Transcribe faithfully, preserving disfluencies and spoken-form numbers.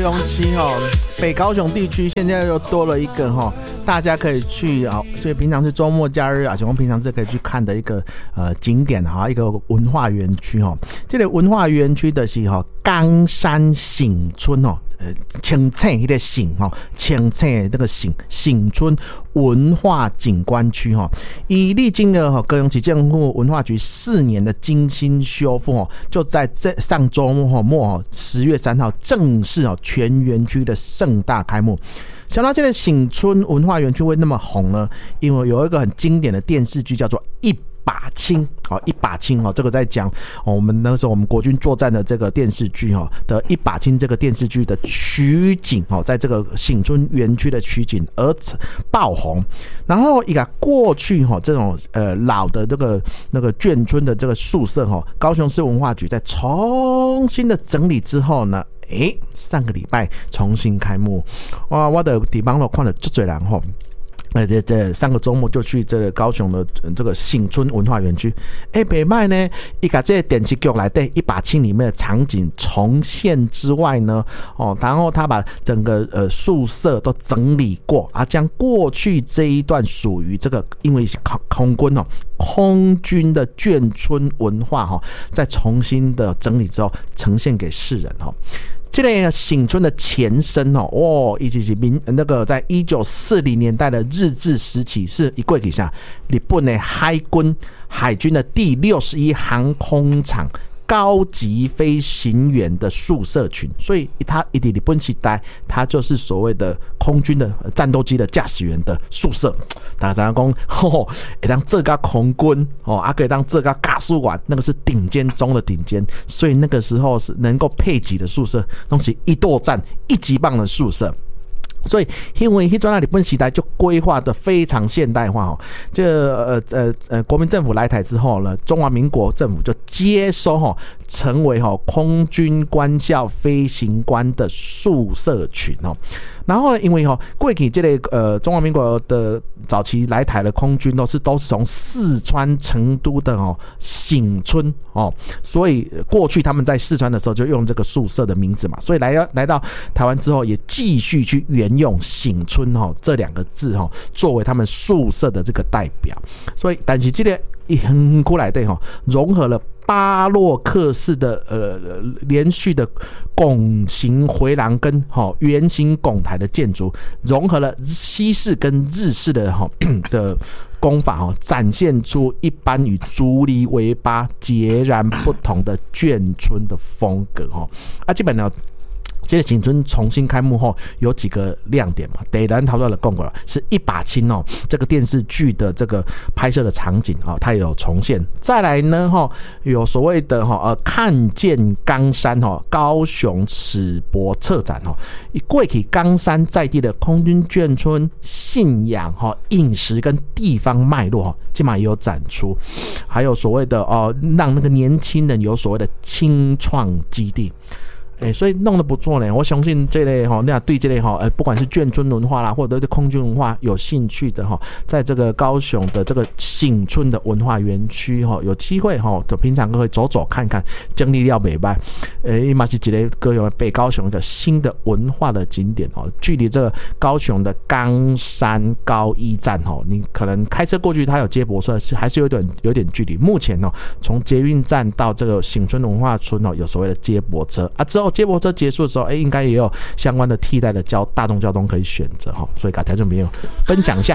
雄区哦，北高雄地区现在又多了一个哈、哦，大家可以去啊，就平常是周末假日啊，我们平常是可以去看的一个呃景点哈，一个文化园区哈。这个文化园区的是哈冈山醒村哦，呃，清醒那个醒哈，清醒那个醒醒村文化景观区哈，以历经了哈高雄市政府文化局四年的精心修复哦，就在这上周末哦十月三号正式哦全园区的盛大开幕。想到这个醒村文化园区会那么红呢，因为有一个很经典的电视剧叫做《一把青》哦，一把青哦，这个在讲哦，我们那时候我们国军作战的这个电视剧哈的一把青这个电视剧的取景哦，在这个醒村园区的取景而爆红。然后一个过去哈这种呃老的这个那个眷村的这个宿舍哈，高雄市文化局在重新的整理之后呢，诶，上个礼拜重新开幕，哇，我的地方都看了很多人吼。呃，这这上个周末就去这个高雄的这个醒村文化园区，哎，北麦呢，一个这电视剧来对一把青里面的场景重现之外呢，哦，然后他把整个呃宿舍都整理过啊，将过去这一段属于这个因为空军哦空军的眷村文化哈、哦，再重新的整理之后呈现给世人哈、哦。这个醒村的前身哦，哦，以及是民那个在一九四零年代的日治时期，是一过去下日本的海军海军的第六十一航空场高级飞行员的宿舍群，所以他一日本时代，他就是所谓的空军的战斗机的驾驶员的宿舍。大家讲，哦，会当做到空军哦，啊可以当做到驾驶员，那个是顶尖中的顶尖，所以那个时候是能够配给的宿舍，都是一作战一级棒的宿舍。所以因为那段日本时代就规划的非常现代化哦，这呃呃呃国民政府来台之后呢，中华民国政府就接收哦，成为哦空军官校飞行官的宿舍群哦。然后呢，因为哈、哦、过去这个呃中华民国的早期来台的空军都是都是从四川成都的哦醒村哦，所以过去他们在四川的时候就用这个宿舍的名字嘛，所以来来到台湾之后也继续去沿用醒村哦这两个字哦作为他们宿舍的这个代表。所以但是这个一横过来的哈融合了巴洛克式的呃连续的拱形回廊跟哈圆形拱台的建筑，融合了西式跟日式的哈的工法哈，展现出一般与竹篱围笆截然不同的眷村的风格哈。啊，基本上。这个醒村重新开幕后有几个亮点嘛？第一，咱讨论了讲过了，是一把青哦，这个电视剧的这个拍摄的场景啊、哦，它也有重现。再来呢，哈、哦，有所谓的哈呃看见冈山哈、哦，高雄史博策展哦，过去冈山在地的空军眷村信仰哈、哦、饮食跟地方脉络哈，基本上也有展出，还有所谓的哦，让那个年轻人有所谓的青创基地。欸、所以弄得不错呢。我相信这类哈，那对这类哈，呃，不管是眷村文化啦，或者是空军文化有兴趣的哈，在这个高雄的这个醒村的文化园区哈，有机会哈，就平常都会走走看看，经历了美拜，呃，伊嘛是一个高雄北高雄的新的文化的景点哦。距离这个高雄的冈山高一站哈，你可能开车过去，它有接驳车，是还是有点有点距离。目前哦，从捷运站到这个醒村文化村哦，有所谓的接驳车啊，之后。接驳车结束的时候，哎，应该也有相关的替代的交大众交通可以选择哈，所以给听众朋友分享一下。